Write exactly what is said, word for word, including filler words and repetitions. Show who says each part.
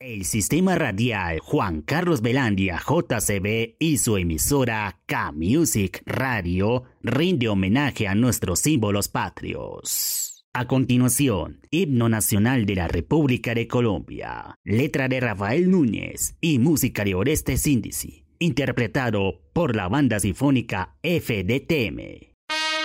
Speaker 1: El sistema radial Juan Carlos Velandia J C B y su emisora K-Music Radio rinde homenaje a nuestros símbolos patrios. A continuación, Himno Nacional de la República de Colombia, letra de Rafael Núñez y música de Orestes Índice, interpretado por la Banda Sinfónica F D T M.